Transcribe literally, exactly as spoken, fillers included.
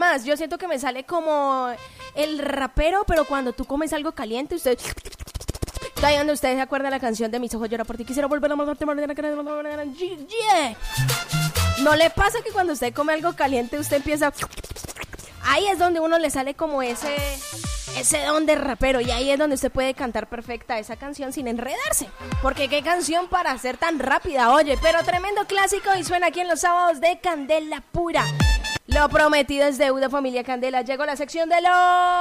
más, yo siento que me sale como el rapero, pero cuando tú comes algo caliente, usted... Ahí donde ustedes se acuerdan la canción de Mis ojos lloran por ti, quisiera volver a matarte, yeah. ¿No le pasa que cuando usted come algo caliente, usted empieza... Ahí es donde uno le sale como ese... ese don de rapero, y ahí es donde usted puede cantar perfecta esa canción sin enredarse, porque qué canción para ser tan rápida, oye, pero tremendo clásico y suena aquí en los sábados de Candela Pura. Lo prometido es deuda, familia Candela. Llegó la sección de los...